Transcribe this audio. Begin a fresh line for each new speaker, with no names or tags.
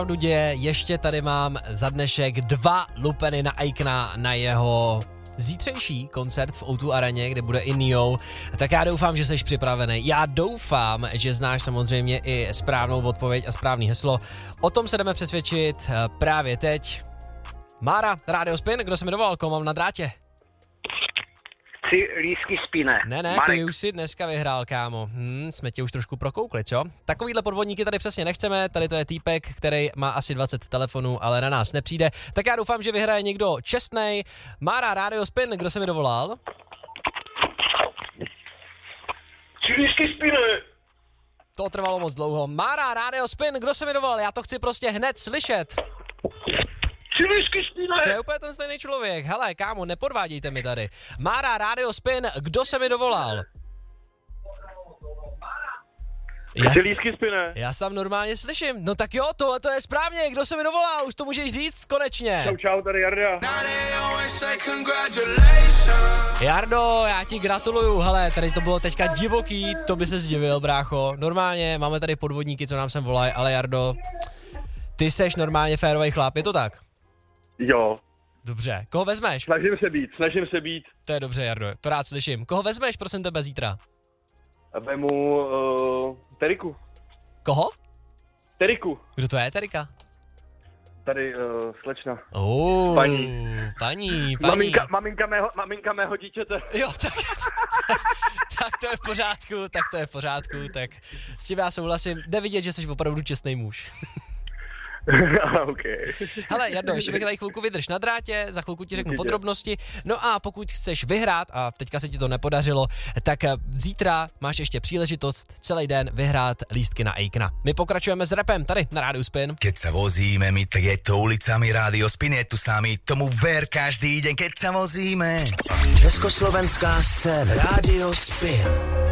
děje, ještě tady mám za dnešek 2 lupeny na Aikna na jeho zítřejší koncert v O2 areně, kde bude i Neo. Tak já doufám, že jsi připravený. Já doufám, že znáš samozřejmě i správnou odpověď a správný heslo. O tom se jdeme přesvědčit právě teď. Mára, Radio Spin, kdo se mi dovolal, koho mám na drátě?
Chci lístky Spine.
Ne,
Marek.
ty už si dneska vyhrál, kámo. Jsme tě už trošku prokoukli, co? Takovýhle podvodníky tady přesně nechceme, tady to je týpek, který má asi 20 telefonů, ale na nás nepřijde. Tak já doufám, že vyhraje někdo čestnej. Mára, Radio Spin, kdo se mi dovolal?
Chci lístky Spine.
To trvalo moc dlouho. Mára, Radio Spin, kdo se mi dovolal? Já to chci prostě hned slyšet.
Chci lístky Spine.
To je úplně ten stejný člověk. Hele, kámo, nepodvádějte mi tady. Mára, Radio Spin, kdo se mi dovolal?
Chci lístky Spine.
Já se tam normálně slyším. No tak jo, tohle to je správně. Kdo se mi dovolal? Už to můžeš říct konečně.
Čau, tady Jarda.
Jardo, já ti gratuluju. Hele, tady to bylo teďka divoký, to by se zdivil, brácho. Normálně máme tady podvodníky, co nám sem volají, ale Jardo, ty seš normálně férovej chlap, je to tak?
Jo.
Dobře, koho vezmeš?
Snažím se být.
To je dobře, Jardo, to rád slyším. Koho vezmeš, prosím tebe, zítra?
Vemu Teriku.
Koho?
Teriku.
Kdo to je, Terika?
Tady slečna.
Paní.
Maminka mého dítěte.
Jo, tak to je v pořádku, tak s tím já souhlasím. Jde vidět, že jsi opravdu čestný muž.
Okay.
Hele, Jardo, ještě bych tady chvilku vydrž na drátě, za chvilku ti řeknu podrobnosti. No a pokud chceš vyhrát, a teďka se ti to nepodařilo, tak zítra máš ještě příležitost celý den vyhrát lístky na Aikna. My pokračujeme s rapem tady na Rádiu Spin.
Keď sa vozíme, my tak je to ulicami, Rádio Spin je tu s nami, tomu ver každý deň, keď sa vozíme.
Československá scéna Rádio Spin.